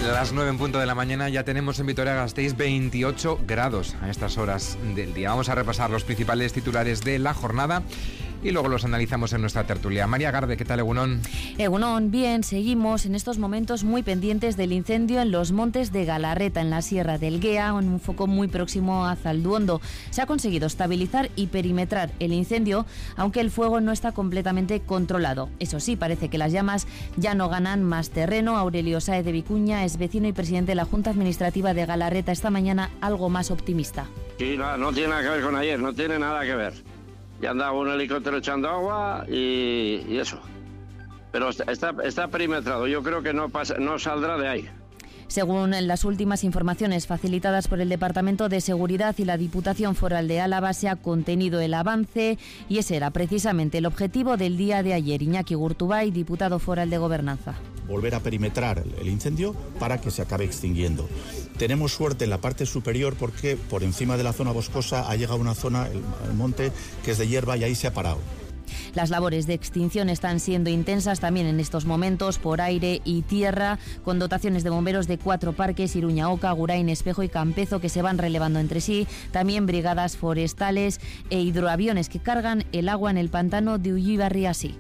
Las 9 en punto de la mañana, ya tenemos en Vitoria-Gasteiz 28 grados a estas horas del día. Vamos a repasar los principales titulares de la jornada y luego los analizamos en nuestra tertulia. María Garde, ¿qué tal, Egunon? Egunon, bien, seguimos en estos momentos muy pendientes del incendio en los montes de Galarreta, en la Sierra del Guea, en un foco muy próximo a Zalduondo. Se ha conseguido estabilizar y perimetrar el incendio, aunque el fuego no está completamente controlado. Eso sí, parece que las llamas ya no ganan más terreno. Aurelio Sáez de Vicuña es vecino y presidente de la Junta Administrativa de Galarreta, esta mañana algo más optimista. Sí, no tiene nada que ver con ayer, no tiene nada que ver. Ya andaba un helicóptero echando agua y eso. Pero está perimetrado, yo creo que no saldrá de ahí. Según las últimas informaciones facilitadas por el Departamento de Seguridad y la Diputación Foral de Álava, se ha contenido el avance y ese era precisamente el objetivo del día de ayer. Iñaki Gurtubay, diputado foral de Gobernanza. Volver a perimetrar el incendio para que se acabe extinguiendo. Tenemos suerte en la parte superior porque por encima de la zona boscosa ha llegado una zona, el monte, que es de hierba y ahí se ha parado. Las labores de extinción están siendo intensas también en estos momentos por aire y tierra, con dotaciones de bomberos de 4 parques, Iruña Oca, Agurain, Espejo y Campezo, que se van relevando entre sí. También brigadas forestales e hidroaviones que cargan el agua en el pantano de Ullibarriasí.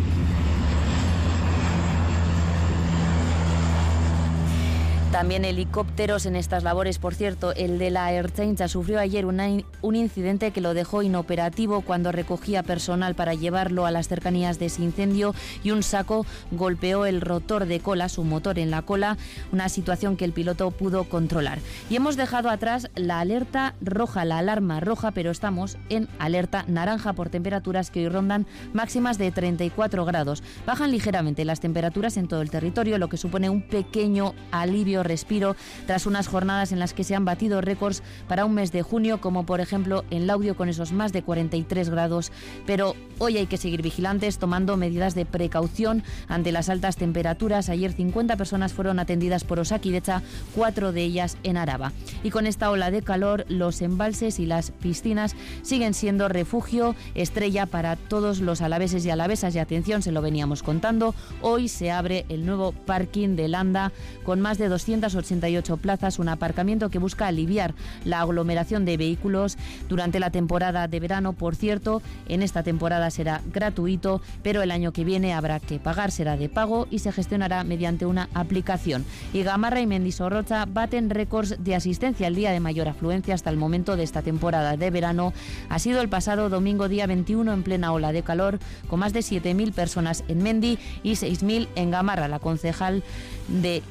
También helicópteros en estas labores. Por cierto, el de la Ertzaintza sufrió ayer un incidente que lo dejó inoperativo cuando recogía personal para llevarlo a las cercanías de ese incendio y un saco golpeó el rotor de cola, su motor en la cola, una situación que el piloto pudo controlar. Y hemos dejado atrás la alerta roja, la alarma roja, pero estamos en alerta naranja por temperaturas que hoy rondan máximas de 34 grados. Bajan ligeramente las temperaturas en todo el territorio, lo que supone un pequeño alivio respiro tras unas jornadas en las que se han batido récords para un mes de junio, como por ejemplo en Laudio con esos más de 43 grados. Pero hoy hay que seguir vigilantes, tomando medidas de precaución ante las altas temperaturas. Ayer 50 personas fueron atendidas por Osakidetza, 4 de ellas en Araba. Y con esta ola de calor, los embalses y las piscinas siguen siendo refugio estrella para todos los alaveses y alavesas. Y atención, se lo veníamos contando, hoy se abre el nuevo parking de Landa con más de 288 plazas, un aparcamiento que busca aliviar la aglomeración de vehículos durante la temporada de verano. Por cierto, en esta temporada será gratuito, pero el año que viene habrá que pagar, será de pago y se gestionará mediante una aplicación. Y Gamarra y Mendizorroza baten récords de asistencia. El día de mayor afluencia hasta el momento de esta temporada de verano ha sido el pasado domingo día 21 en plena ola de calor, con más de 7.000 personas en Mendi y 6.000 en Gamarra. La concejal de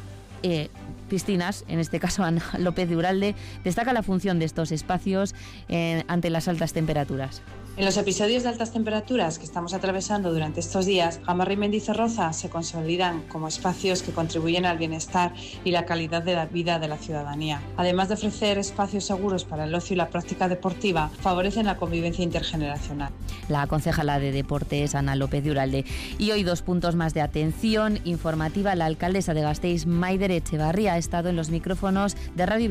piscinas, en este caso Ana López de Uralde, destaca la función de estos espacios ante las altas temperaturas. En los episodios de altas temperaturas que estamos atravesando durante estos días, Gamarra y Mendizorroza se consolidan como espacios que contribuyen al bienestar y la calidad de la vida de la ciudadanía. Además de ofrecer espacios seguros para el ocio y la práctica deportiva, favorecen la convivencia intergeneracional. La concejala de Deportes, Ana López de Uralde. Y hoy 2 puntos más de atención informativa. La alcaldesa de Gasteiz, Maider Etxebarria, ha estado en los micrófonos de Radio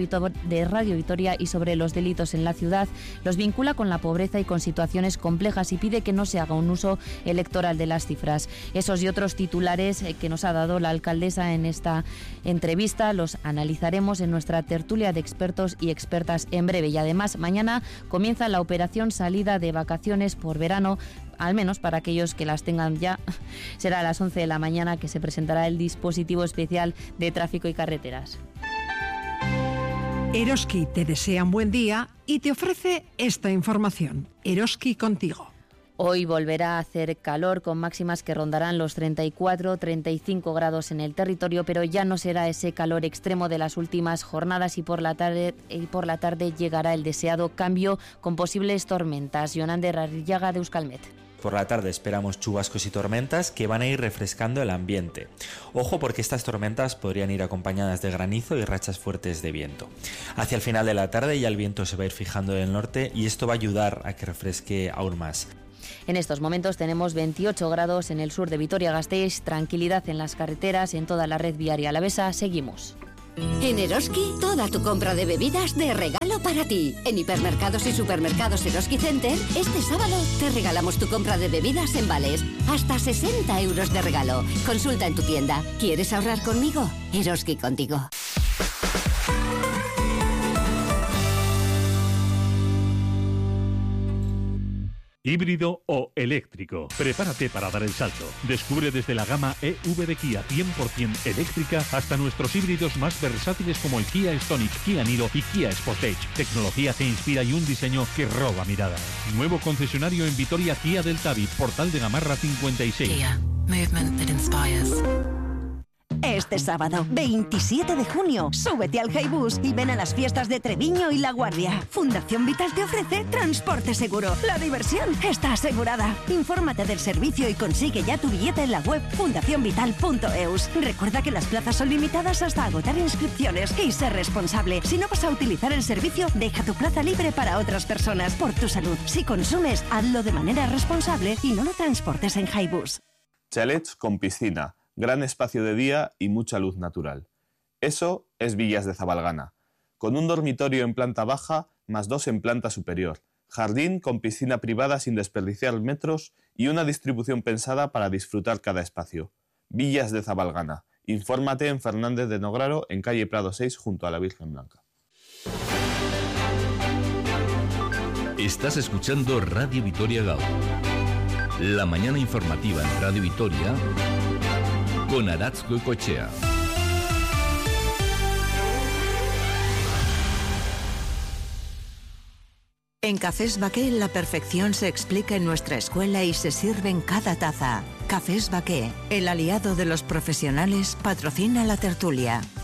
Vitoria y sobre los delitos en la ciudad. Los vincula con la pobreza y con situaciones complejas y pide que no se haga un uso electoral de las cifras. Esos y otros titulares que nos ha dado la alcaldesa en esta entrevista los analizaremos en nuestra tertulia de expertos y expertas en breve. Y además mañana comienza la operación salida de vacaciones por verano, al menos para aquellos que las tengan ya. Será a las 11 de la mañana que se presentará el dispositivo especial de tráfico y carreteras. Eroski te desea un buen día y te ofrece esta información. Eroski contigo. Hoy volverá a hacer calor con máximas que rondarán los 34-35 grados en el territorio, pero ya no será ese calor extremo de las últimas jornadas y por la tarde llegará el deseado cambio con posibles tormentas. Jonander Arrillaga de Euskalmet. Por la tarde esperamos chubascos y tormentas que van a ir refrescando el ambiente. Ojo porque estas tormentas podrían ir acompañadas de granizo y rachas fuertes de viento. Hacia el final de la tarde ya el viento se va a ir fijando en el norte y esto va a ayudar a que refresque aún más. En estos momentos tenemos 28 grados en el sur de Vitoria-Gasteiz, tranquilidad en las carreteras, en toda la red viaria alavesa. Seguimos. En Eroski, toda tu compra de bebidas de regalo para ti. En hipermercados y supermercados Eroski Center, este sábado te regalamos tu compra de bebidas en vales. Hasta 60 euros de regalo. Consulta en tu tienda. ¿Quieres ahorrar conmigo? Eroski contigo. híbrido o eléctrico. Prepárate para dar el salto. Descubre desde la gama EV de Kia 100% eléctrica hasta nuestros híbridos más versátiles como el Kia Stonic, Kia Niro y Kia Sportage. Tecnología que inspira y un diseño que roba miradas. Nuevo concesionario en Vitoria, Kia del Tabi, Portal de Gamarra 56. Kia. Movement that inspires. Este sábado, 27 de junio, súbete al Highbus y ven a las fiestas de Treviño y La Guardia. Fundación Vital te ofrece transporte seguro. La diversión está asegurada. Infórmate del servicio y consigue ya tu billete en la web fundacionvital.eus. Recuerda que las plazas son limitadas hasta agotar inscripciones y sé responsable. Si no vas a utilizar el servicio, deja tu plaza libre para otras personas. Por tu salud. Si consumes, hazlo de manera responsable y no lo transportes en Highbus. Chalets con piscina, gran espacio de día y mucha luz natural. Eso es Villas de Zabalgana, con un dormitorio en planta baja más 2 en planta superior, jardín con piscina privada sin desperdiciar metros y una distribución pensada para disfrutar cada espacio. Villas de Zabalgana. Infórmate en Fernández de Nograro, en calle Prado 6, junto a la Virgen Blanca. Estás escuchando Radio Vitoria GAU. La mañana informativa en Radio Vitoria con Aratz Goicoechea. En Cafés Baqué la perfección se explica en nuestra escuela y se sirve en cada taza. Cafés Baqué, el aliado de los profesionales, patrocina la tertulia.